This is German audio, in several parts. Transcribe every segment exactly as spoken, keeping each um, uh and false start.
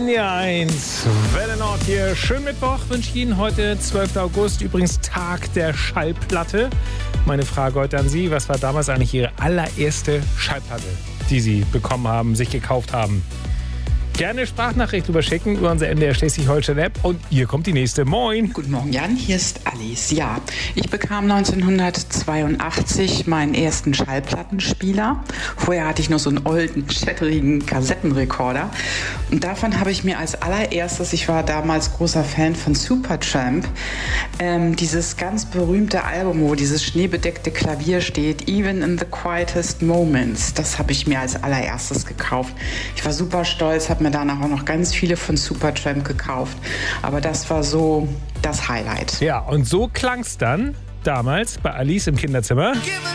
N D R eins, Welle Nord hier. Schönen Mittwoch wünsche ich Ihnen heute, zwölfter August, übrigens Tag der Schallplatte. Meine Frage heute an Sie, was war damals eigentlich Ihre allererste Schallplatte, die Sie bekommen haben, sich gekauft haben? Gerne Sprachnachricht überschicken über unsere N D R Schleswig-Holstein-App. Und hier kommt die nächste. Moin. Guten Morgen, Jan. Hier ist Alice. Ja, ich bekam neunzehnhundertzweiundachtzig meinen ersten Schallplattenspieler. Vorher hatte ich noch so einen alten, schätterigen Kassettenrekorder. Und davon habe ich mir als allererstes, ich war damals großer Fan von Supertramp, ähm, dieses ganz berühmte Album, wo dieses schneebedeckte Klavier steht, Even in the Quietest Moments. Das habe ich mir als allererstes gekauft. Ich war super stolz, habe mir danach auch noch ganz viele von Supertramp gekauft. Aber das war so das Highlight. Ja, und so klang es dann damals bei Alice im Kinderzimmer.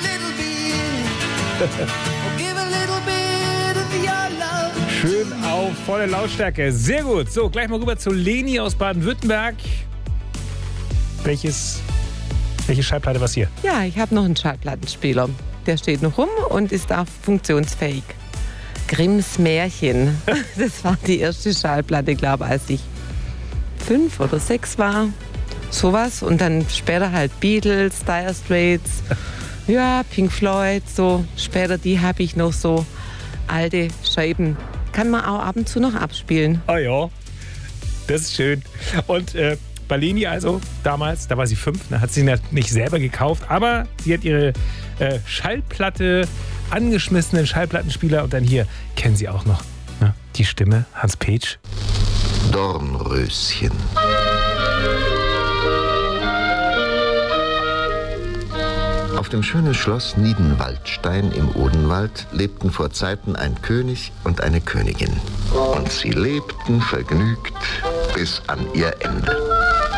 Schön auf volle Lautstärke. Sehr gut. So, gleich mal rüber zu Leni aus Baden-Württemberg. Welches, welche Schallplatte war es hier? Ja, ich habe noch einen Schallplattenspieler. Der steht noch rum und ist auch funktionsfähig. Grimms Märchen. Das war die erste Schallplatte, glaube ich, als ich fünf oder sechs war. Sowas. Und dann später halt Beatles, Dire Straits, ja, Pink Floyd. So später, die habe ich noch so alte Scheiben. Kann man auch ab und zu noch abspielen. Oh ja, das ist schön. Und äh, bei Leni also damals, da war sie fünf, da hat sie nicht selber gekauft, aber sie hat ihre äh, Schallplatte angeschmissenen Schallplattenspieler und dann hier kennen Sie auch noch, ne? Die Stimme, Hans Petsch. Dornröschen. Auf dem schönen Schloss Niedenwaldstein im Odenwald lebten vor Zeiten ein König und eine Königin. Und sie lebten vergnügt bis an ihr Ende.